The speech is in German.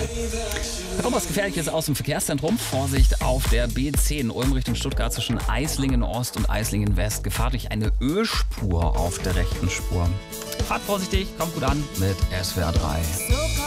Da kommt was Gefährliches aus dem Verkehrszentrum. Vorsicht auf der B10 Ulm Richtung Stuttgart zwischen Eislingen Ost und Eislingen West. Gefahr durch eine Ölspur auf der rechten Spur. Fahrt vorsichtig, kommt gut an mit SWR 3.